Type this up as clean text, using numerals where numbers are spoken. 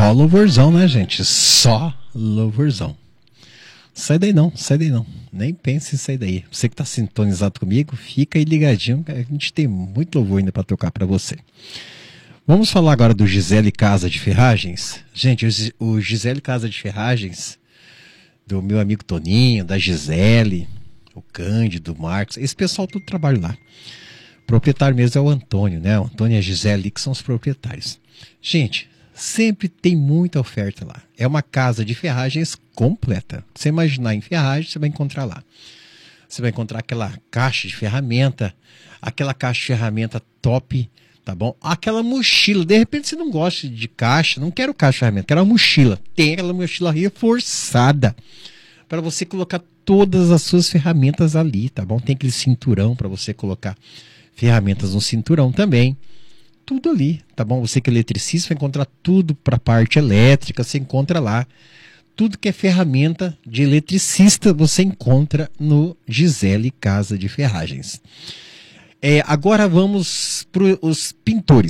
Só louvorzão, né, gente? Só louvorzão. Sai daí não, sai daí não. Nem pense em sair daí. Você que está sintonizado comigo, fica aí ligadinho, que a gente tem muito louvor ainda para tocar para você. Vamos falar agora do Gisele Casa de Ferragens. Gente, o Gisele Casa de Ferragens, do meu amigo Toninho, da Gisele, o Cândido, o Marcos, esse pessoal tudo trabalha lá. O proprietário mesmo é o Antônio, né? O Antônio e a Gisele, que são os proprietários. Gente, sempre tem muita oferta lá. É uma casa de ferragens completa. Você imaginar em ferragem, você vai encontrar lá. Você vai encontrar aquela caixa de ferramenta, aquela caixa de ferramenta top, tá bom? Aquela mochila. De repente você não gosta de caixa, não quero caixa de ferramenta, quero uma mochila. Tem aquela mochila reforçada para você colocar todas as suas ferramentas ali, tá bom? Tem aquele cinturão para você colocar ferramentas no cinturão também. Tudo ali, tá bom? Você que é eletricista vai encontrar tudo para a parte elétrica, você encontra lá. Tudo que é ferramenta de eletricista você encontra no Gisele Casa de Ferragens. Agora vamos para os pintores.